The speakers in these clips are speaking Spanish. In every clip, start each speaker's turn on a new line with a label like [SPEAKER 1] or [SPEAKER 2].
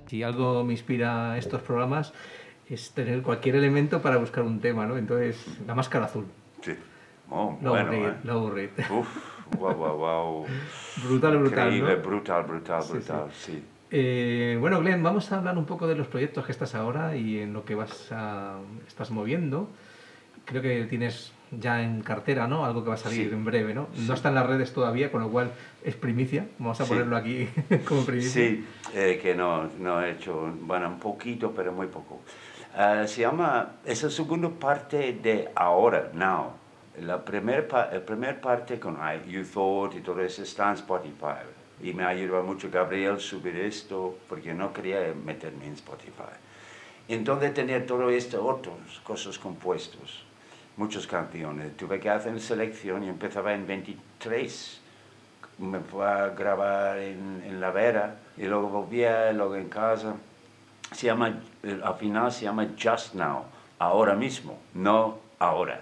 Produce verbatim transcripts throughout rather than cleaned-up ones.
[SPEAKER 1] Si algo me inspira estos programas es tener cualquier elemento para buscar un tema, ¿no? Entonces, la máscara azul.
[SPEAKER 2] Sí. Oh,
[SPEAKER 1] Lo
[SPEAKER 2] bueno,
[SPEAKER 1] aburrí,
[SPEAKER 2] eh.
[SPEAKER 1] lo aburrí.
[SPEAKER 2] Uf, wow, wow, wow.
[SPEAKER 1] Brutal, brutal,
[SPEAKER 2] Increíble,
[SPEAKER 1] ¿no?
[SPEAKER 2] brutal, brutal,
[SPEAKER 1] Sí,
[SPEAKER 2] brutal,
[SPEAKER 1] sí.
[SPEAKER 2] sí.
[SPEAKER 1] Eh, bueno, Glenn, vamos a hablar un poco de los proyectos que estás ahora y en lo que vas a, estás moviendo. Creo que tienes ya en cartera, ¿no? Algo que va a salir
[SPEAKER 2] Sí.
[SPEAKER 1] en breve, ¿no?
[SPEAKER 2] Sí.
[SPEAKER 1] No está en las redes todavía, con lo cual es primicia. Vamos a
[SPEAKER 2] Sí.
[SPEAKER 1] ponerlo aquí como primicia.
[SPEAKER 2] Sí, eh, que no, no he hecho, bueno, un poquito, pero muy poco. Uh, se llama, es la segunda parte de ahora, now. La primera pa primer parte con You Thought y todo eso está en Spotify. Y me ayudó mucho Gabriel subir esto, porque no quería meterme en Spotify. Entonces tenía todo esto, otras cosas compuestos, muchas canciones. Tuve que hacer una selección y empezaba en veintitrés. Me fue a grabar en, en La Vera y luego volvía, luego en casa. Se llama, al final se llama Just Now, ahora mismo, no ahora.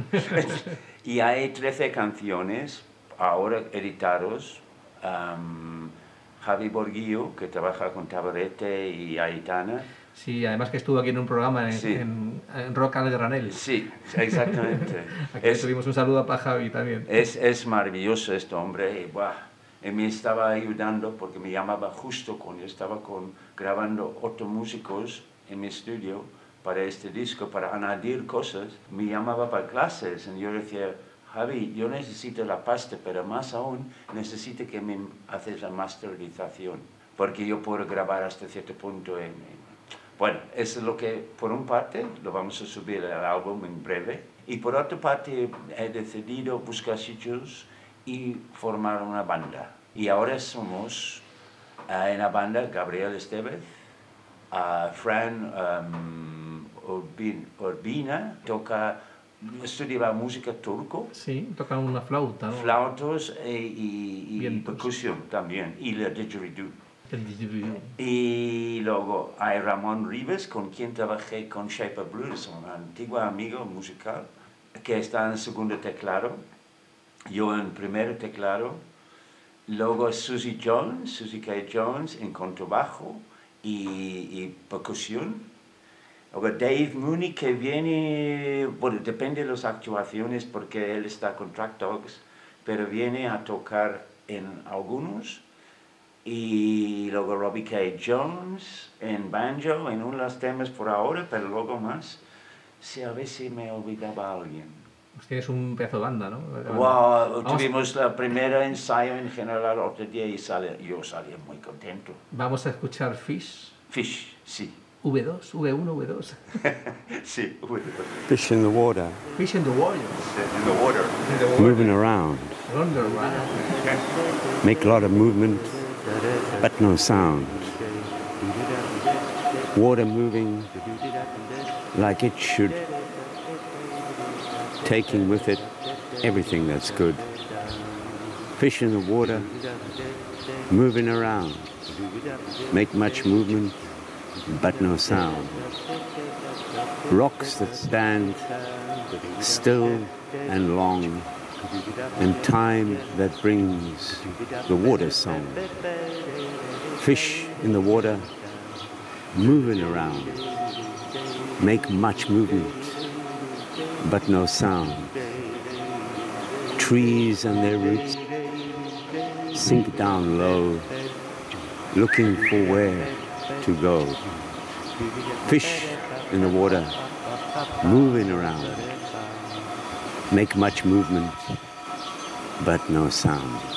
[SPEAKER 2] Y hay trece canciones ahora editados. Um, Javi Borguillo, que trabaja con Tabarete y Aitana.
[SPEAKER 1] Sí, además que estuvo aquí en un programa en,
[SPEAKER 2] Sí.
[SPEAKER 1] en, en Rock al Granel.
[SPEAKER 2] Sí, exactamente.
[SPEAKER 1] Aquí
[SPEAKER 2] es,
[SPEAKER 1] tuvimos un saludo para Javi también.
[SPEAKER 2] Es, es maravilloso este hombre. Y, buah, y me estaba ayudando porque me llamaba justo cuando estaba con, grabando otros músicos en mi estudio para este disco, para añadir cosas. Me llamaba para clases y yo decía, Javi, yo necesito la pasta, pero más aún necesito que me haces la masterización, porque yo puedo grabar hasta cierto punto. En, en... Bueno, eso es lo que, por una parte, lo vamos a subir al álbum en breve, y por otra parte he decidido buscar sitios y formar una banda. Y ahora somos uh, en la banda Gabriel Estevez, uh, Fran um, Urbin, Urbina, toca, estudia música turco.
[SPEAKER 1] Sí, toca una flauta, ¿no?
[SPEAKER 2] Flautos e, y, y
[SPEAKER 1] Vientos.
[SPEAKER 2] percusión también, y la didgeridoo.
[SPEAKER 1] El didgeridoo.
[SPEAKER 2] Y luego hay Ramón Rivas, con quien trabajé con Shape of Blues, un antiguo amigo musical, que está en el segundo teclado, yo en el primer teclado. Luego Susie Jones, Susie K. Jones en contrabajo y, y percusión. Luego Dave Mooney, que viene, bueno, depende de las actuaciones porque él está con Track Dogs, pero viene a tocar en algunos. Y luego Robbie K. Jones en banjo, en unos temas por ahora, pero luego más. Sí, a ver si me olvidaba alguien.
[SPEAKER 1] Pues tienes un pedazo de banda, ¿no?
[SPEAKER 2] Wow, tuvimos la primera ensayo en general otro día y sale, yo salí muy contento.
[SPEAKER 1] Vamos a escuchar Fish.
[SPEAKER 2] Fish, sí.
[SPEAKER 1] V dos, V uno, V dos.
[SPEAKER 2] Sí, V dos.
[SPEAKER 3] Fish in the water.
[SPEAKER 1] Fish in the water.
[SPEAKER 2] In the water.
[SPEAKER 1] In the water.
[SPEAKER 3] Moving around.
[SPEAKER 1] Underground.
[SPEAKER 3] Make a lot of movement, but no sound. Water moving like it should, taking with it everything that's good. Fish in the water, moving around. Make much movement, but no sound. Rocks that stand still and long, and time that brings the water song. Fish in the water, moving around. Make much movement, but no sound. Trees and their roots sink down low, looking for where to go. Fish in the water, moving around. Make much movement, but no sound.